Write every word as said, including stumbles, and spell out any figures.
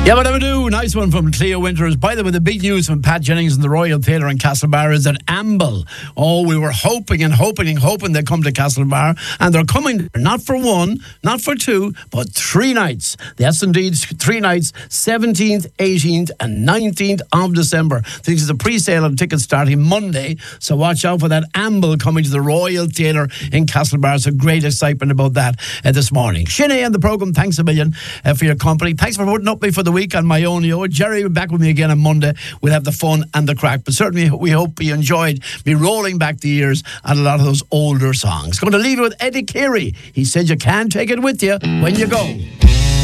Yeah, but I do. Nice one from Cleo Winters. By the way, the big news from Pat Jennings and the Royal Theatre in Castlebar is that Amble, oh, we were hoping and hoping and hoping they'd come to Castlebar, and they're coming not for one, not for two, but three nights. Yes, indeed, three nights, seventeenth, eighteenth, and nineteenth of December. This is a pre-sale of tickets starting Monday, so watch out for that Amble coming to the Royal Theatre in Castlebar. So great excitement about that uh, this morning. Sinead and the programme, thanks a million uh, for your company. Thanks for putting up with me for the week on my own. Yo. Jerry will be back with me again on Monday. We'll have the fun and the crack. But certainly we hope you enjoyed me rolling back the years on a lot of those older songs. Going to leave you with Eddie Carey. He said you can't take it with you when you go.